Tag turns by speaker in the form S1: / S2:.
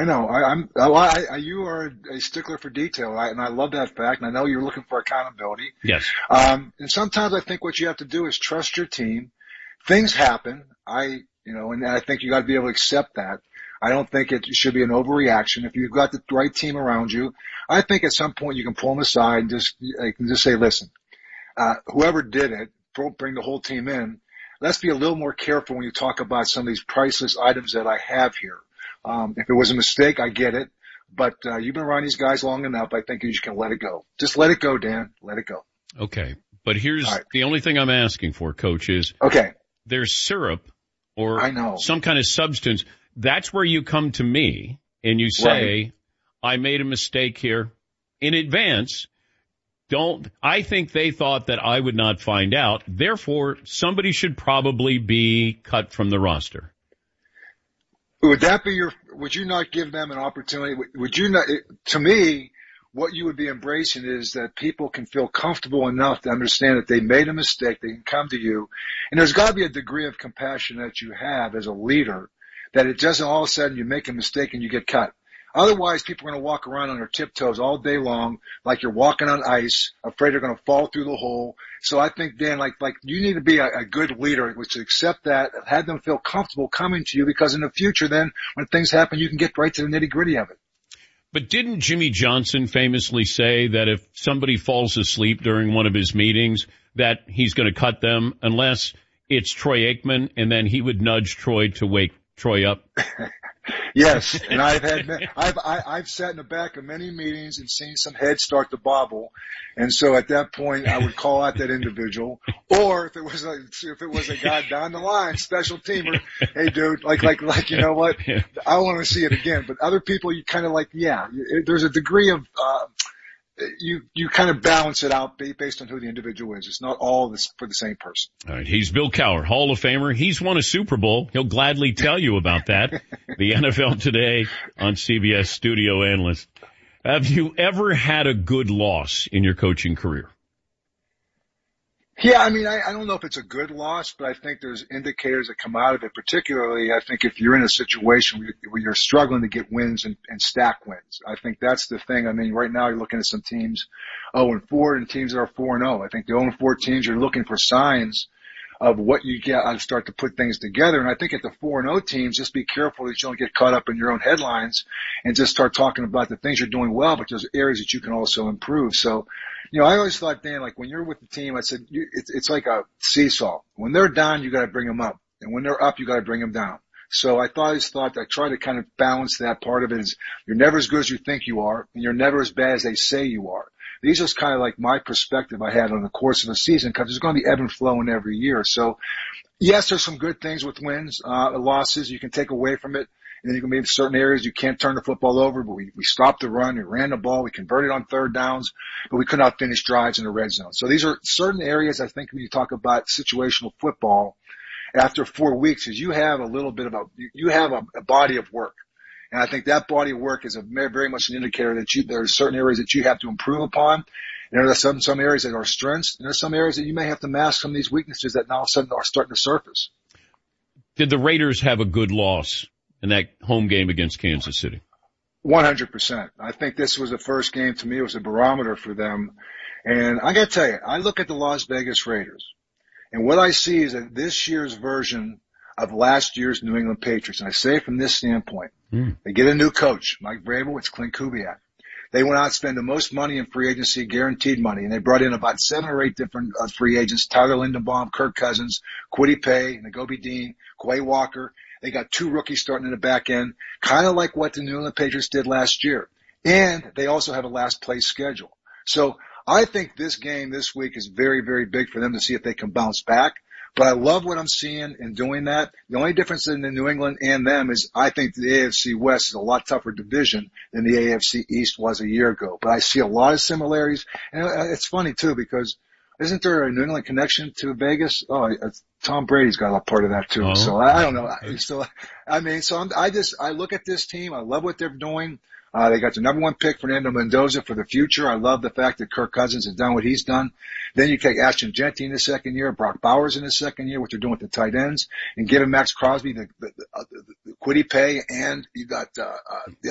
S1: I know. You are a stickler for detail, and I love that fact. And I know you're looking for accountability.
S2: Yes.
S1: And sometimes I think what you have to do is trust your team. Things happen. And I think you got to be able to accept that. I don't think it should be an overreaction. If you've got the right team around you, I think at some point you can pull them aside and just say, listen, whoever did it, bring the whole team in. Let's be a little more careful when you talk about some of these priceless items that I have here. If it was a mistake, I get it. But you've been around these guys long enough. I think you just can let it go. Just let it go, Dan. Let it go.
S2: Okay. But here's the only thing I'm asking for, Coach, is there's syrup or some kind of substance. That's where you come to me and you say, I made a mistake here in advance. I think they thought that I would not find out. Therefore, somebody should probably be cut from the roster.
S1: Would you not give them an opportunity? Would you not, to me, what you would be embracing is that people can feel comfortable enough to understand that they made a mistake. They can come to you. And there's got to be a degree of compassion that you have as a leader, that it doesn't all of a sudden you make a mistake and you get cut. Otherwise, people are going to walk around on their tiptoes all day long, like you're walking on ice, afraid they're going to fall through the hole. So I think, Dan, like you need to be a good leader, which is accept that, have them feel comfortable coming to you, because in the future, then when things happen, you can get right to the nitty gritty of it.
S2: But didn't Jimmy Johnson famously say that if somebody falls asleep during one of his meetings, that he's going to cut them unless it's Troy Aikman, and then he would nudge Troy to wake Troy up?
S1: Yes, and I've sat in the back of many meetings and seen some heads start to bobble, and so at that point I would call out that individual, or if it was a guy down the line, special teamer, hey dude, like you know what, I want to see it again. But other people, you kind of there's a degree of you kind of balance it out based on who the individual is. It's not all this for the same person.
S2: All right. He's Bill Cowher, Hall of Famer. He's won a Super Bowl. He'll gladly tell you about that. The NFL Today on CBS studio analyst. Have you ever had a good loss in your coaching career?
S1: Yeah, I mean, I don't know if it's a good loss, but I think there's indicators that come out of it. Particularly, I think if you're in a situation where you're struggling to get wins and stack wins, I think that's the thing. I mean, right now you're looking at some teams 0-4 and teams that are 4-0. I think the 0-4 teams are looking for signs of what you get to start to put things together. And I think at the 4-0 teams, just be careful that you don't get caught up in your own headlines and just start talking about the things you're doing well, but there's areas that you can also improve. So, I always thought, Dan, like when you're with the team, I said, it's like a seesaw. When they're down, you got to bring them up. And when they're up, you got to bring them down. So I try to kind of balance that part of it. Is you're never as good as you think you are, and you're never as bad as they say you are. These are kind of like my perspective I had on the course of the season, because there's going to be ebb and flow in every year. So yes, there's some good things with wins, losses you can take away from it. And then you can be in certain areas you can't turn the football over, but we stopped the run, we ran the ball, we converted on third downs, but we could not finish drives in the red zone. So these are certain areas I think when you talk about situational football after 4 weeks is you have a body of work. And I think that body of work is very much an indicator that there are certain areas that you have to improve upon. And there are some areas that are strengths, and there are some areas that you may have to mask some of these weaknesses that now all of a sudden are starting to surface.
S2: Did the Raiders have a good loss in that home game against Kansas City?
S1: 100%. I think this was the first game, to me, it was a barometer for them. And I got to tell you, I look at the Las Vegas Raiders, and what I see is that this year's version of last year's New England Patriots. And I say it from this standpoint. They get a new coach, Mike Vrabel, it's Clint Kubiak. They went out and spent the most money in free agency, guaranteed money, and they brought in about 7 or 8 different free agents: Tyler Linderbaum, Kirk Cousins, Kwity Paye, Nakobe Dean, Quay Walker. They got 2 rookies starting in the back end, kind of like what the New England Patriots did last year. And they also have a last place schedule. So I think this game this week is very, very big for them to see if they can bounce back. But I love what I'm seeing in doing that. The only difference in the New England and them is I think the AFC West is a lot tougher division than the AFC East was a year ago. But I see a lot of similarities. And it's funny, too, because isn't there a New England connection to Vegas? Oh, Tom Brady's got a part of that, too. Oh. So I don't know. So, I look at this team. I love what they're doing. They got the number 1 pick, Fernando Mendoza, for the future. I love the fact that Kirk Cousins has done what he's done. Then you take Ashton Jeanty in the second year, Brock Bowers in the second year, what they're doing with the tight ends, and giving Max Crosby the Kwity Paye, and you got